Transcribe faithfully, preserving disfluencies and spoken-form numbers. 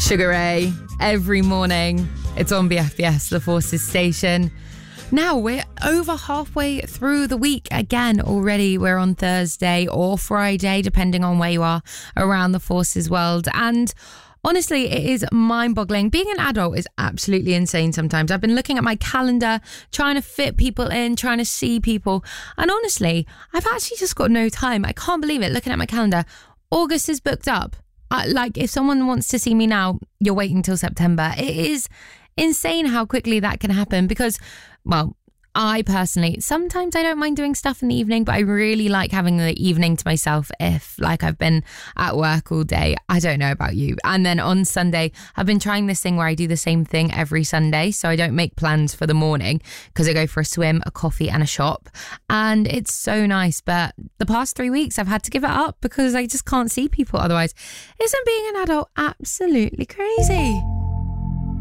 Sugar Ray, every morning. It's on B F B S, the Forces station. Now we're over halfway through the week again already. We're on Thursday or Friday, depending on where you are around the Forces world. And honestly, it is mind-boggling. Being an adult is absolutely insane sometimes. I've been looking at my calendar, trying to fit people in, trying to see people. And honestly, I've actually just got no time. I can't believe it. Looking at my calendar, August is booked up. Uh, like, if someone wants to see me now, you're waiting till September. It is insane how quickly that can happen because, well, I personally, sometimes I don't mind doing stuff in the evening, but I really like having the evening to myself if, like, I've been at work all day. I don't know about you. And then on Sunday, I've been trying this thing where I do the same thing every Sunday. So I don't make plans for the morning because I go for a swim, a coffee and a shop. And it's so nice. But the past three weeks, I've had to give it up because I just can't see people otherwise. Isn't being an adult absolutely crazy?